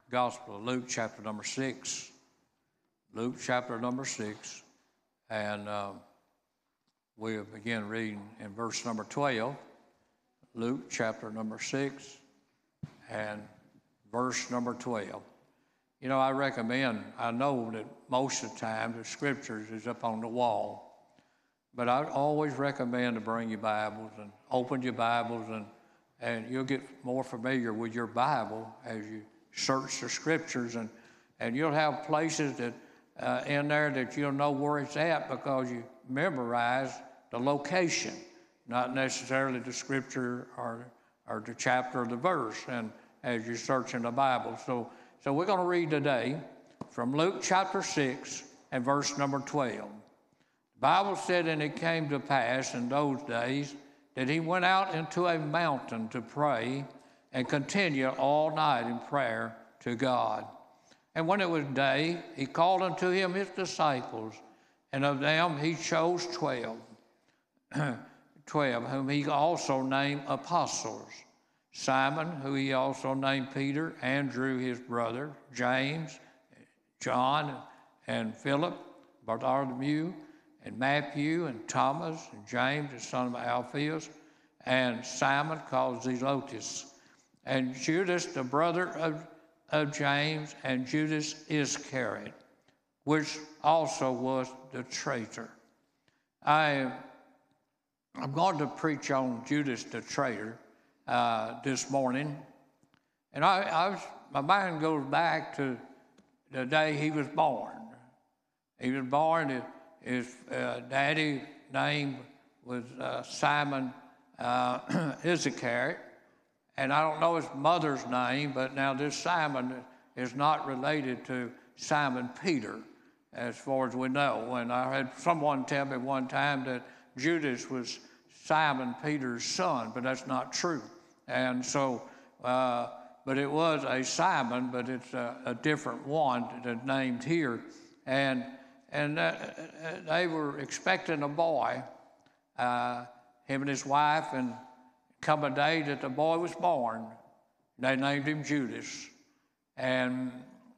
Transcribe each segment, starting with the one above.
Gospel of Luke, chapter number 6. Luke, chapter number 6. And we'll begin reading in verse number 12. Luke, chapter number 6, and verse number 12. You know, I know that most of the time the scriptures is up on the wall, but I always recommend to bring your Bibles and open your Bibles, and you'll get more familiar with your Bible as you search the scriptures, and you'll have places that in there that you'll know where it's at because you memorize the location, not necessarily the scripture or the chapter or the verse, and as you're searching the Bible. So we're going to read today from Luke chapter 6 and verse number 12. The Bible said, "And it came to pass in those days that he went out into a mountain to pray and continue all night in prayer to God. And when it was day, he called unto him his disciples, and of them he chose 12, 12, whom he also named apostles. Simon, who he also named Peter, Andrew his brother, James, John, and Philip, Bartholomew, and Matthew, and Thomas, and James, the son of Alphaeus, and Simon called Zelotes, and Judas, the brother of James, and Judas Iscariot, which also was the traitor." I'm going to preach on Judas the traitor this morning, and my mind goes back to the day he was born. He was born. His daddy name was Simon Iscariot, and I don't know his mother's name, but now this Simon is not related to Simon Peter, as far as we know. And I had someone tell me one time that Judas was Simon Peter's son, but that's not true. And so, but it was a Simon, but it's a different one that's named here. And they were expecting a boy, him and his wife, and come a day that the boy was born, they named him Judas. And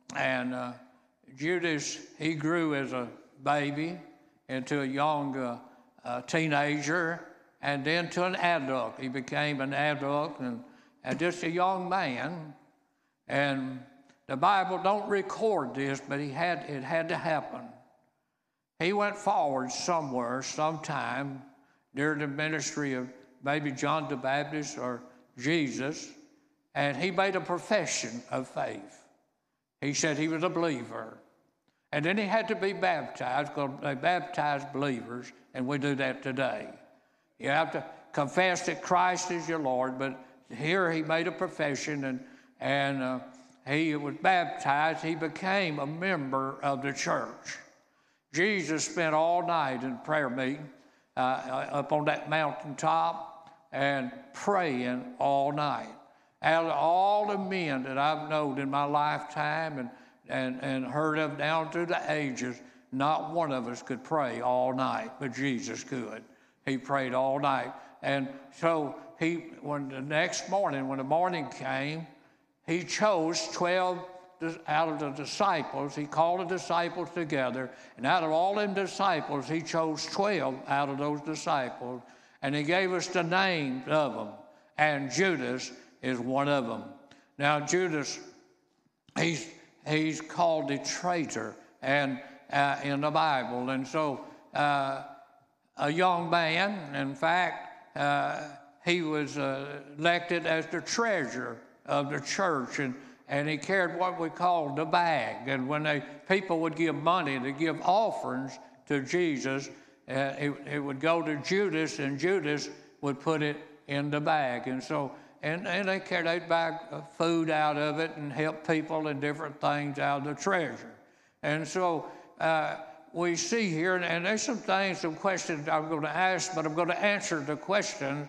Judas, he grew as a baby into a young teenager, and then to an adult. He became an adult and just a young man. And the Bible don't record this, but it had to happen. He went forward somewhere, sometime, during the ministry of maybe John the Baptist or Jesus, and he made a profession of faith. He said he was a believer. And then he had to be baptized, because they baptize believers, and we do that today. You have to confess that Christ is your Lord, but here he made a profession, and he was baptized. He became a member of the church. Jesus spent all night in prayer meeting up on that mountaintop and praying all night. Out of all the men that I've known in my lifetime and heard of down through the ages, not one of us could pray all night, but Jesus could. He prayed all night. And so when the next morning, when the morning came, he chose 12 out of the disciples. He called the disciples together, and out of all them disciples, he chose 12 out of those disciples, and he gave us the names of them, and Judas is one of them. Now, Judas, he's called the traitor and in the Bible, and so a young man, in fact, he was elected as the treasurer of the church, and he carried what we call the bag. And when people would give money to give offerings to Jesus, it would go to Judas, and Judas would put it in the bag. And so, and they'd buy food out of it and help people and different things out of the treasure. And so we see here, and there's some questions I'm going to ask, but I'm going to answer the question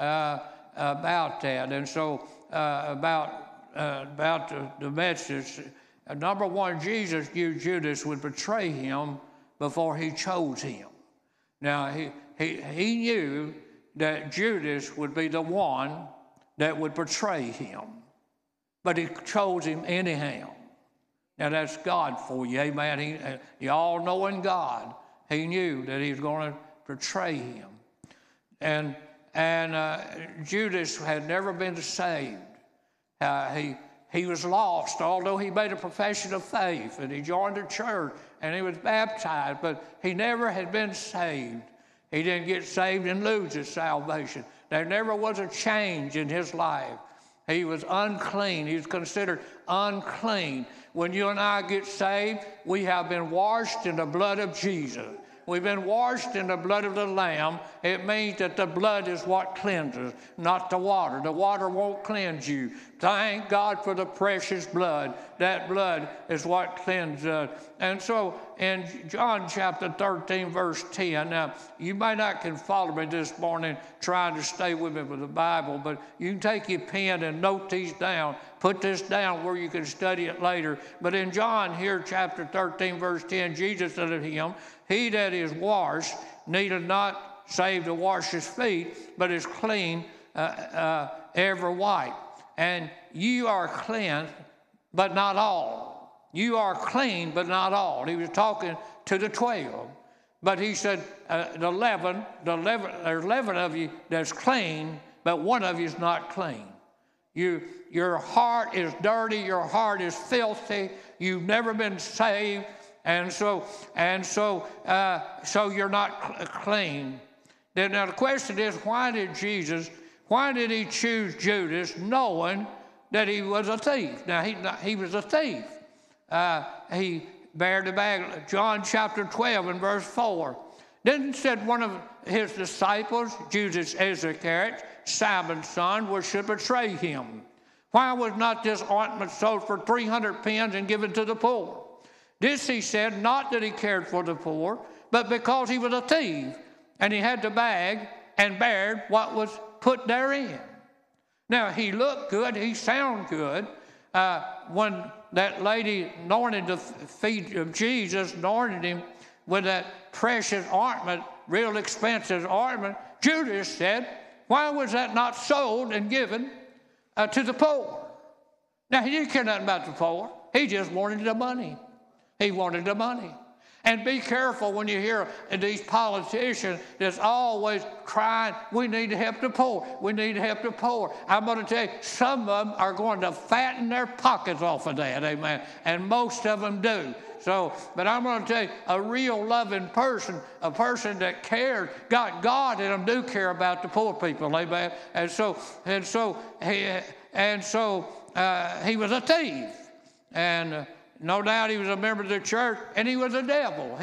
about that. And so about the message. Number one, Jesus knew Judas would betray him before he chose him. Now, he knew that Judas would be the one that would betray him. but he chose him anyhow. Now that's God for you, amen. The all-knowing God, he knew that he was going to betray him. And Judas had never been saved. He was lost, although he made a profession of faith, and he joined the church, and he was baptized, but he never had been saved. He didn't get saved and lose his salvation. There never was a change in his life. He was unclean. He was considered unclean. When you and I get saved, we have been washed in the blood of Jesus. We've been washed in the blood of the Lamb. It means that the blood is what cleanses, not the water. The water won't cleanse you. Thank God for the precious blood. That blood is what cleanses us. And so in John chapter 13, verse 10, now you may not can follow me this morning trying to stay with me with the Bible, but you can take your pen and note these down. Put this down where you can study it later. But in John here, chapter 13, verse 10, Jesus said to him, "He that is washed needeth not save to wash his feet, but is clean every white. And you are cleansed, but not all. You are clean, but not all." He was talking to the 12. But he said, there's 11 of you that's clean, but one of you is not clean. Your heart is dirty. Your heart is filthy. You've never been saved. And so you're not clean. Now the question is, why did he choose Judas knowing that he was a thief? Now he was a thief. He bared the bag. John chapter 12 and verse 4. Then said one of his disciples, Judas Iscariot, Simon's son, which should betray him. Why was not this ointment sold for 300 pence and given to the poor? This he said, not that he cared for the poor, but because he was a thief, and he had the bag and bared what was put therein. Now, he looked good, he sounded good. When that lady anointed the feet of Jesus, anointed him with that precious ointment, real expensive ointment, Judas said, why was that not sold and given to the poor? Now, he didn't care nothing about the poor. He just wanted the money. He wanted the money. And be careful when you hear these politicians that's always crying, we need to help the poor. We need to help the poor. I'm going to tell you, some of them are going to fatten their pockets off of that, amen. And most of them do. So, but I'm going to tell you, a real loving person, a person that cares, got God in them, do care about the poor people, amen. And so he was a thief. And no doubt he was a member of the church, and he was a devil.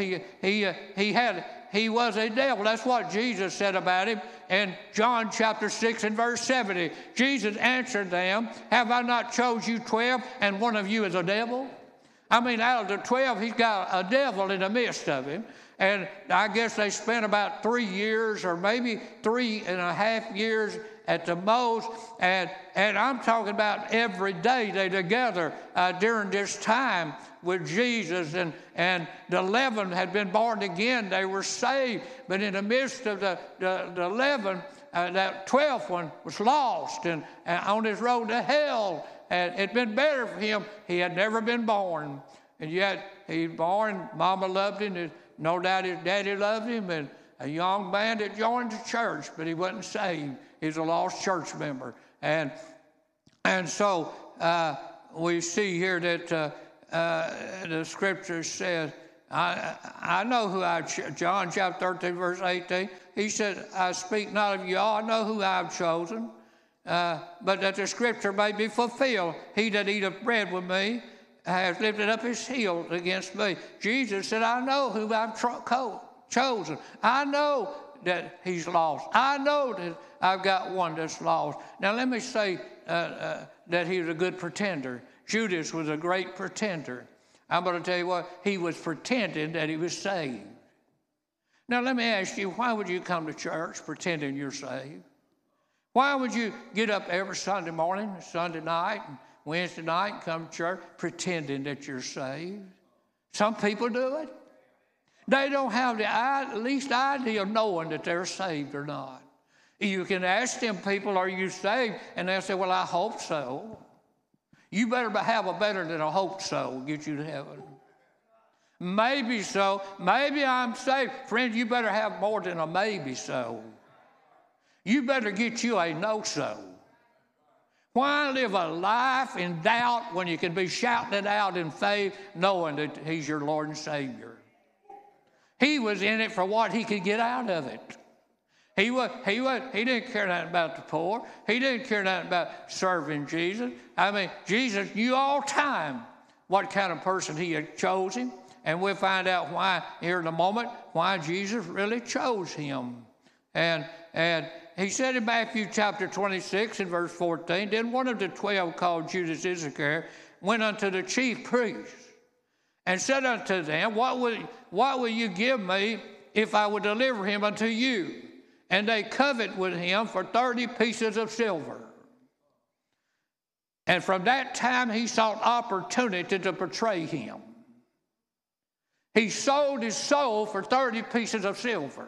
He was a devil. That's what Jesus said about him in John chapter 6 and verse 70. Jesus answered them, have I not chose you 12, and one of you is a devil? I mean, out of the 12, he's got a devil in the midst of him. And I guess they spent about 3 years or maybe 3.5 years at the most. And I'm talking about every day they together during this time with Jesus. And the 11 had been born again. They were saved. But in the midst of the 11, that 12th one was lost and on his road to hell. And it'd been better for him. He had never been born. And yet he was born. Mama loved him. No doubt his daddy loved him. And a young man that joined the church, but he wasn't saved. He's a lost church member. And so we see here that the scripture says, I know who John chapter 13, verse 18, he said, I speak not of you all, I know who I've chosen. But that the scripture may be fulfilled. He that eateth bread with me has lifted up his heels against me. Jesus said, I know who I've chosen. I know that he's lost. I know that I've got one that's lost. Now let me say that he was a good pretender. Judas was a great pretender. I'm going to tell you what, he was pretending that he was saved. Now let me ask you, why would you come to church pretending you're saved? Why would you get up every Sunday morning, Sunday night, and Wednesday night and come to church pretending that you're saved? Some people do it. They don't have the least idea of knowing that they're saved or not. You can ask them people, are you saved? And they'll say, well, I hope so. You better have a better than a hope so will get you to heaven. Maybe so. Maybe I'm saved. Friend, you better have more than a maybe so. You better get you a no so. Why live a life in doubt when you can be shouting it out in faith, knowing that He's your Lord and Savior? He was in it for what he could get out of it. He didn't care nothing about the poor. He didn't care nothing about serving Jesus. I mean, Jesus knew all the time what kind of person He had chosen. And we'll find out why here in a moment, why Jesus really chose him. And He said in Matthew chapter 26 and verse 14, then one of the 12 called Judas Iscariot went unto the chief priests and said unto them, what will you give me if I would deliver him unto you? And they covet with him for 30 pieces of silver. And from that time he sought opportunity to betray him. He sold his soul for 30 pieces of silver.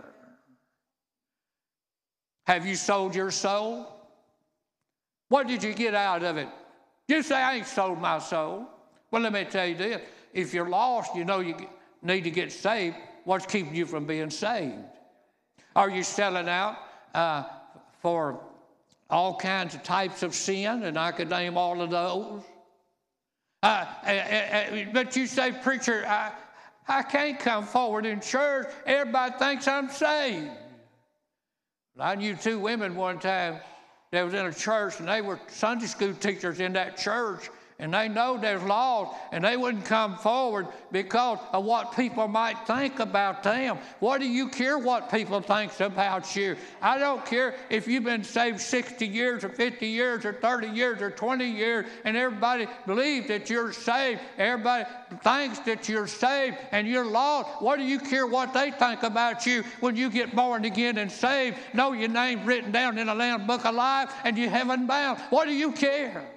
Have you sold your soul? What did you get out of it? You say, I ain't sold my soul. Well, let me tell you this. If you're lost, you know you need to get saved. What's keeping you from being saved? Are you selling out for all kinds of types of sin? And I could name all of those. But you say, preacher, I can't come forward in church. Everybody thinks I'm saved. I knew two women one time that was in a church, and they were Sunday school teachers in that church, and they know they're lost, and they wouldn't come forward because of what people might think about them. What do you care what people think about you? I don't care if you've been saved 60 years or 50 years or 30 years or 20 years, and everybody believes that you're saved. Everybody thinks that you're saved and you're lost. What do you care what they think about you when you get born again and saved? Know your name written down in the Lamb Book of Life and you heaven bound. What do you care?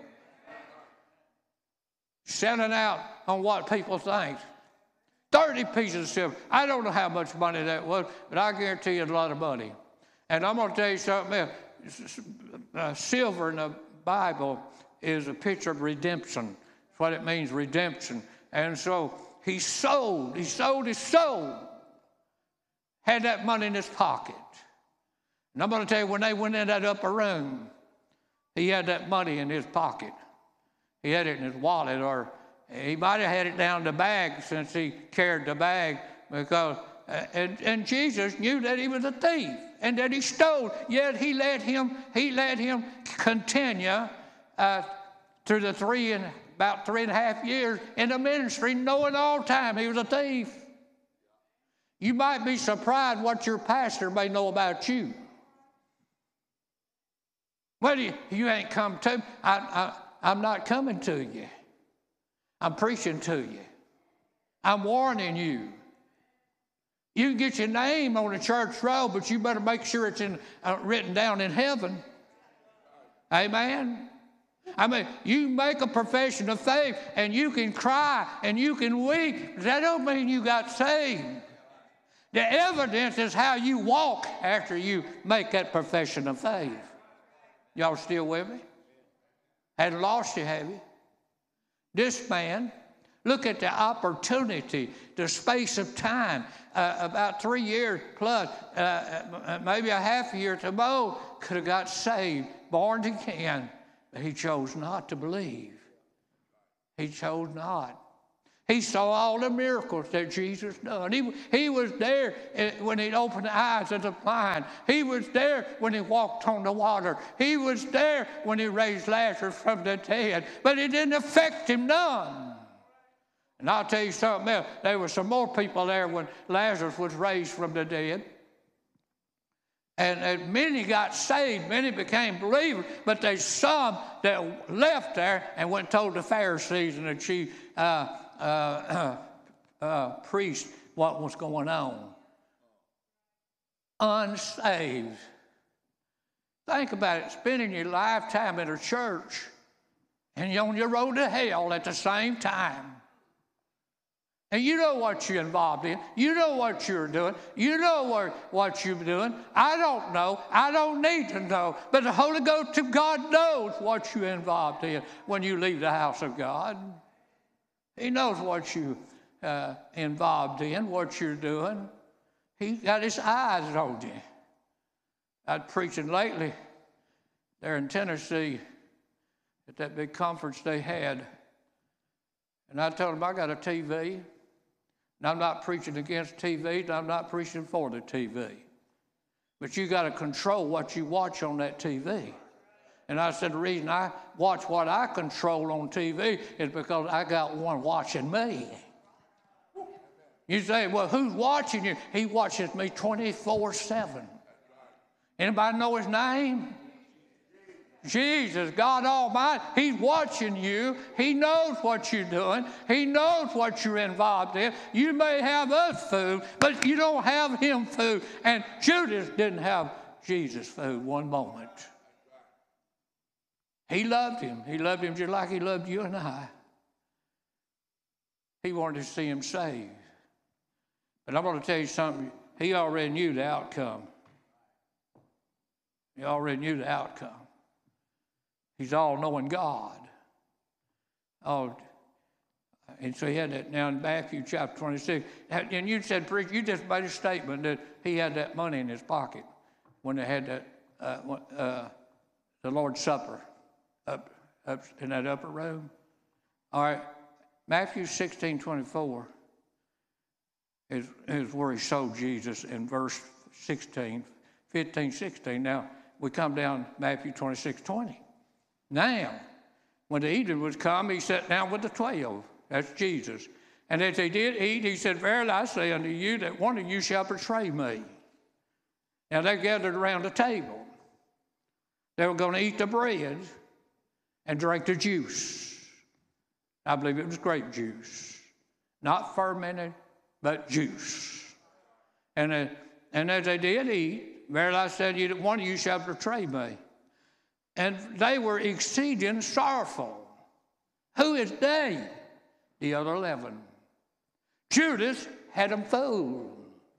Selling out on what people think. 30 pieces of silver. I don't know how much money that was, but I guarantee you it's a lot of money. And I'm going to tell you something else. Silver in the Bible is a picture of redemption. That's what it means, redemption. And so he sold his soul. Had that money in his pocket. And I'm going to tell you, when they went in that upper room, he had that money in his pocket. He had it in his wallet, or he might have had it down the bag since he carried the bag, because and Jesus knew that he was a thief and that he stole. Yet he let him continue through the about 3.5 years in the ministry, knowing all the time he was a thief. You might be surprised what your pastor may know about you. Well, you ain't come to. I'm not coming to you. I'm preaching to you. I'm warning you. You can get your name on the church roll, but you better make sure it's written down in heaven. Amen? I mean, you make a profession of faith, and you can cry, and you can weep. That don't mean you got saved. The evidence is how you walk after you make that profession of faith. Y'all still with me? Hadn't lost you, have you? This man, look at the opportunity, the space of time, about 3 years plus, maybe a half a year to most, could have got saved, born again, but he chose not to believe. He chose not. He saw all the miracles that Jesus done. He was there when he opened the eyes of the blind. He was there when he walked on the water. He was there when he raised Lazarus from the dead. But it didn't affect him none. And I'll tell you something else. There were some more people there when Lazarus was raised from the dead. And many got saved. Many became believers. But there's some that left there and went and told the Pharisees and the chief priest what was going on. Unsaved. Think about it, spending your lifetime in a church and you're on your road to hell at the same time. And you know what you're involved in. You know what you're doing. You know what you're doing. I don't know. I don't need to know. But the Holy Ghost of God knows what you're involved in when you leave the house of God. He knows what you're involved in, what you're doing. He got his eyes on you. I was preaching lately there in Tennessee at that big conference they had. And I told them, I got a TV. And I'm not preaching against TV, and I'm not preaching for the TV. But you got to control what you watch on that TV. And I said, the reason I watch what I control on TV is because I got one watching me. You say, well, who's watching you? He watches me 24/7. Anybody know his name? Jesus, God Almighty. He's watching you. He knows what you're doing. He knows what you're involved in. You may have us food, but you don't have him food. And Judas didn't have Jesus food one moment. He loved him. He loved him just like he loved you and I. He wanted to see him saved. But I'm going to tell you something. He already knew the outcome. He already knew the outcome. He's all-knowing God. Oh, and so he had that now in Matthew chapter 26. And you said, preacher, you just made a statement that he had that money in his pocket when they had that the Lord's Supper up in that upper room. All right, Matthew 16:24 is where he showed Jesus in verse 15, 16. Now, we come down Matthew 26:20. Now, when the evening was come, he sat down with the 12. That's Jesus. And as they did eat, he said, verily I say unto you that one of you shall betray me. Now they gathered around the table. They were going to eat the bread and drink the juice. I believe it was grape juice. Not fermented, but juice. And as they did eat, verily I say unto you that one of you shall betray me. And they were exceeding sorrowful. Who is they? The other 11. Judas had them fooled.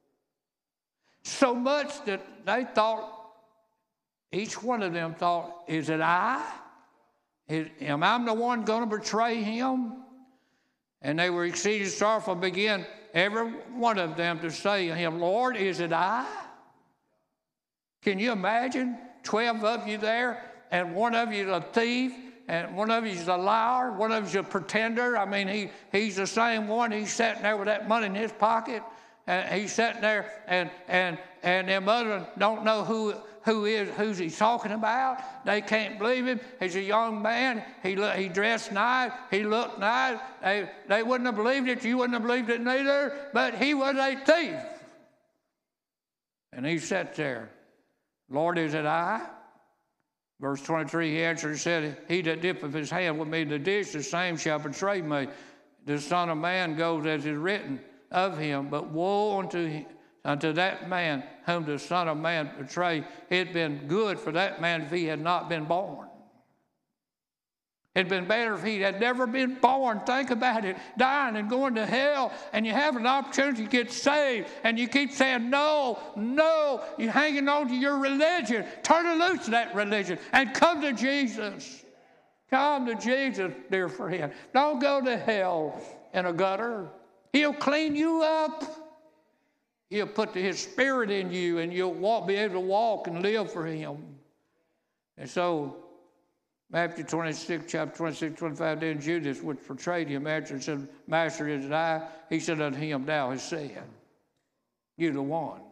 So much that they thought, each one of them thought, is it I? Am I the one going to betray him? And they were exceeding sorrowful, began every one of them to say to him, Lord, is it I? Can you imagine 12 of you there? And one of you is a thief, and one of you is a liar, one of you is a pretender. I mean, he's the same one. He's sitting there with that money in his pocket, and he's sitting there, and them others don't know who's he's talking about. They can't believe him. He's a young man. He dressed nice. He looked nice. They wouldn't have believed it. You wouldn't have believed it neither. But he was a thief. And he sat there. Lord, is it I? Verse 23, he answered and said, he that dippeth his hand with me in the dish, the same shall betray me. The Son of Man goes as is written of him, but woe unto that man whom the Son of Man betrayed. It had been good for that man if he had not been born. It had been better if he had never been born. Think about it, dying and going to hell, and you have an opportunity to get saved, and you keep saying, no, you're hanging on to your religion. Turn loose that religion and come to Jesus. Come to Jesus, dear friend. Don't go to hell in a gutter. He'll clean you up. He'll put his spirit in you, and you'll be able to walk and live for him. And so, Matthew 26, chapter 26, 25, then Judas, which betrayed him, answered and said, Master, is it I? He said unto him, thou hast said, you the one.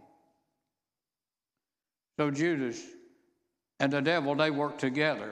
So Judas and the devil, they worked together.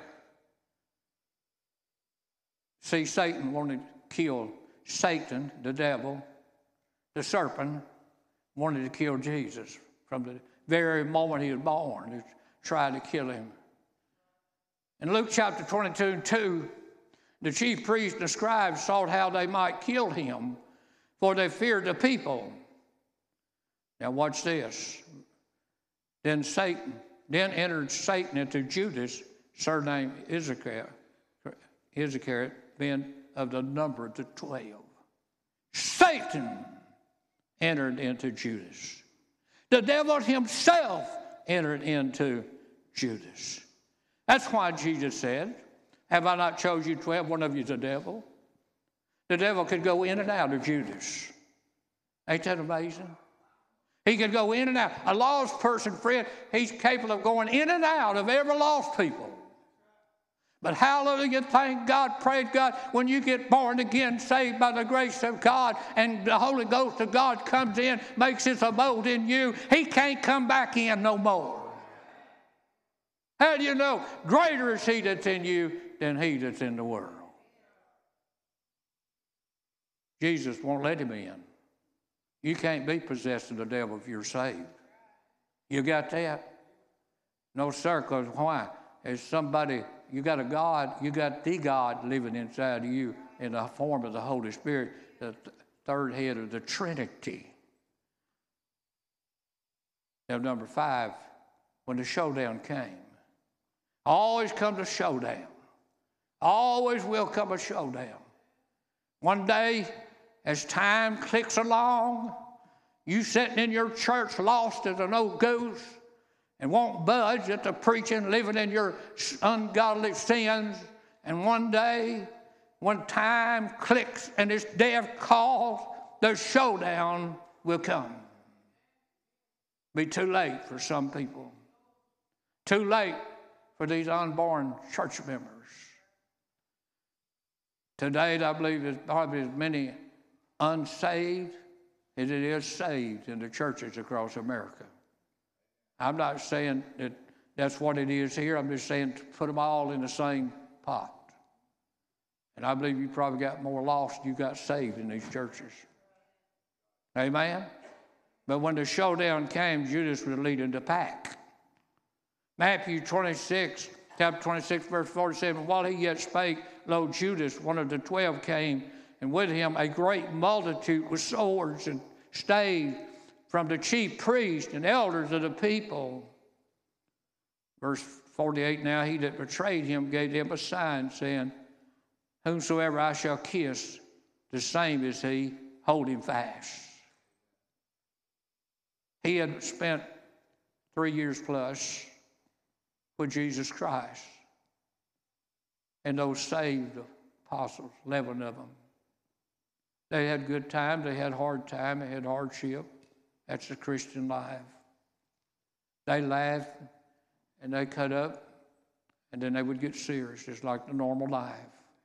See, Satan wanted to kill Satan, the devil. The serpent wanted to kill Jesus from the very moment he was born. He tried to kill him. In Luke chapter 22:2, the chief priests and the scribes sought how they might kill him, for they feared the people. Now watch this. Then entered Satan into Judas, surnamed Iscariot, being of the number of the 12. Satan entered into Judas. The devil himself entered into Judas. That's why Jesus said, have I not chosen you 12? One of you is a devil. The devil could go in and out of Judas. Ain't that amazing? He could go in and out. A lost person, friend, he's capable of going in and out of every lost people. But hallelujah, thank God, praise God, when you get born again, saved by the grace of God, and the Holy Ghost of God comes in, makes his abode in you, he can't come back in no more. How do you know? Greater is he that's in you than he that's in the world. Jesus won't let him in. You can't be possessed of the devil if you're saved. You got that? No, sir, because why? As somebody, you got a God, you got the God living inside of you in the form of the Holy Spirit, the third head of the Trinity. Now, number 5, when the showdown came, always comes a showdown. Always will come a showdown. One day, as time clicks along, you sitting in your church lost as an old goose and won't budge at the preaching, living in your ungodly sins. And one day, when time clicks and it's death calls, the showdown will come. Be too late for some people. Too late for these unborn church members. Today, I believe there's probably as many unsaved as it is saved in the churches across America. I'm not saying that that's what it is here. I'm just saying to put them all in the same pot. And I believe you probably got more lost than you got saved in these churches. Amen? But when the showdown came, Judas was leading the pack. Matthew 26, chapter 26, verse 47, while he yet spake, lo, Judas, one of the 12, came, and with him a great multitude with swords and staves from the chief priests and elders of the people. Verse 48, now he that betrayed him gave them a sign, saying, whomsoever I shall kiss, the same is he, hold him fast. He had spent 3 years plus with Jesus Christ and those saved apostles, 11 of them. They had good time, they had hard time, they had hardship. That's the Christian life. They laughed and they cut up and then they would get serious, just like the normal life.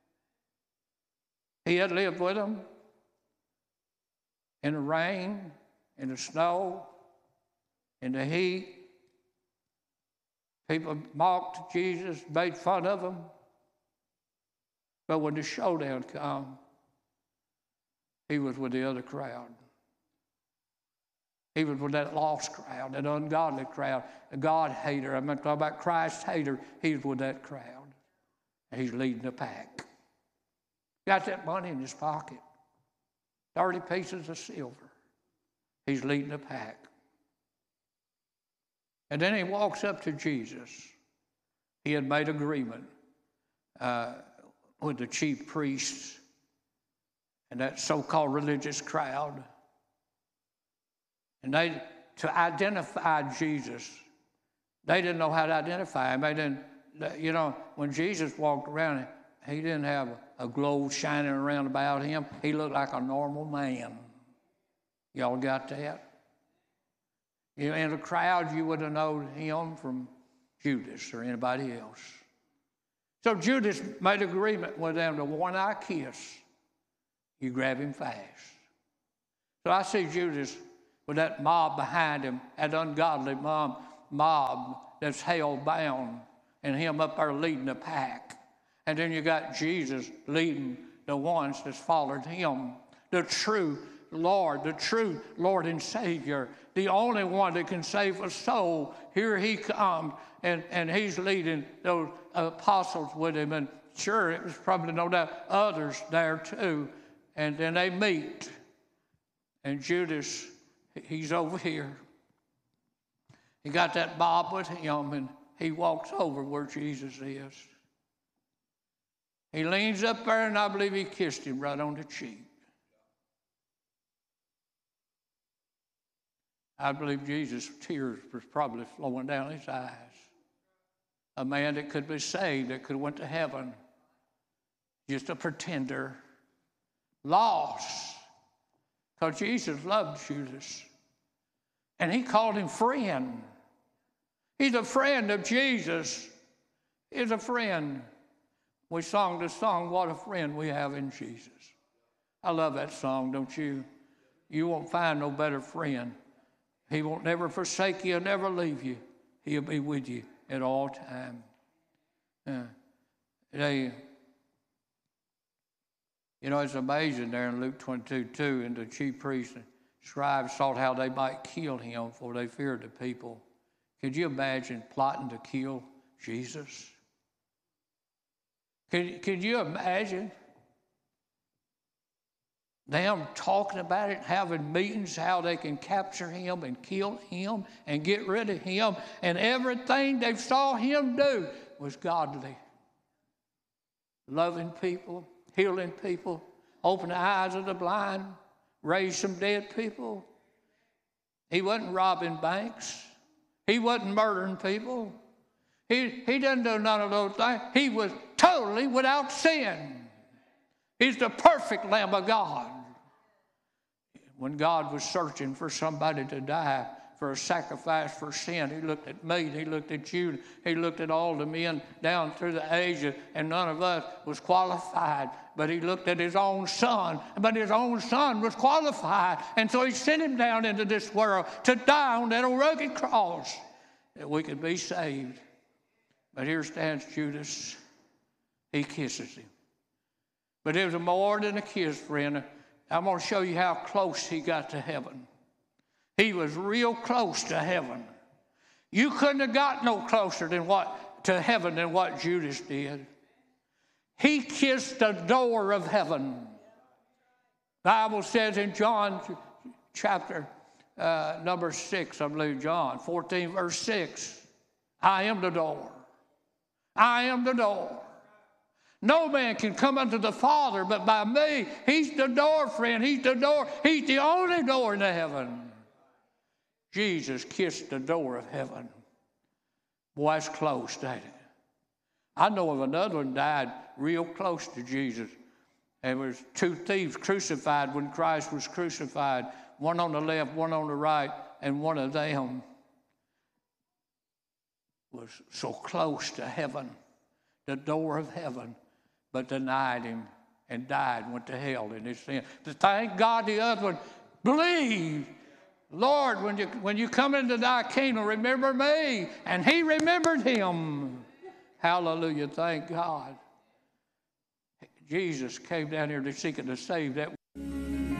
He had lived with them in the rain, in the snow, in the heat. People mocked Jesus, made fun of him. But when the showdown came, he was with the other crowd. He was with that lost crowd, that ungodly crowd, the God hater. I'm talking about Christ hater. He's with that crowd. And he's leading the pack. Got that money in his pocket. 30 pieces of silver. He's leading the pack. And then he walks up to Jesus. He had made agreement with the chief priests and that so-called religious crowd. And they, to identify Jesus, they didn't know how to identify him. They didn't, you know, when Jesus walked around, he didn't have a glow shining around about him. He looked like a normal man. Y'all got that? You know, in the crowd, you would have known him from Judas or anybody else. So Judas made agreement with them to one eye kiss. You grab him fast. So I see Judas with that mob behind him, that ungodly mob that's hell-bound, and him up there leading the pack. And then you got Jesus leading the ones that's followed him, the true Lord and Savior, the only one that can save a soul. Here he comes, and he's leading those apostles with him. And sure, it was probably no doubt others there too. And then they meet. And Judas, he's over here. He got that mob with him, and he walks over where Jesus is. He leans up there, and I believe he kissed him right on the cheek. I believe Jesus' tears was probably flowing down his eyes. A man that could be saved, that could have went to heaven, just a pretender, lost, because Jesus loved Judas. And he called him friend. He's a friend of Jesus. He's a friend. We sung the song, What a Friend We Have in Jesus. I love that song, don't you? You won't find no better friend. He won't never forsake you, never leave you. He'll be with you at all times. It's amazing there in Luke 22:2, and the chief priests and scribes sought how they might kill him, for they feared the people. Could you imagine plotting to kill Jesus? Could you imagine them talking about it, having meetings, how they can capture him and kill him and get rid of him, and everything they saw him do was godly. Loving people, healing people, open the eyes of the blind, raise some dead people. He wasn't robbing banks. He wasn't murdering people. He didn't do none of those things. He was totally without sin. He's the perfect Lamb of God. When God was searching for somebody to die, for a sacrifice for sin, he looked at me, he looked at you, he looked at all the men down through the ages, and none of us was qualified. But he looked at his own son, but his own son was qualified. And so he sent him down into this world to die on that rugged cross that we could be saved. But here stands Judas. He kisses him. But it was more than a kiss, friend. I'm going to show you how close he got to heaven. He was real close to heaven. You couldn't have got no closer to heaven than what Judas did. He kissed the door of heaven. The Bible says in John chapter number 6, I believe John 14, verse 6, I am the door. I am the door. No man can come unto the Father but by me. He's the door, friend. He's the door. He's the only door into heaven. Jesus kissed the door of heaven. Boy, that's close, ain't it? I know of another one died real close to Jesus. There was two thieves crucified when Christ was crucified. One on the left, one on the right, and one of them was so close to heaven, the door of heaven, but denied him and died and went to hell in his sin. But thank God the other one believed. Lord, when you come into thy kingdom, remember me. And he remembered him. Hallelujah, thank God. Jesus came down here to seek and to save that.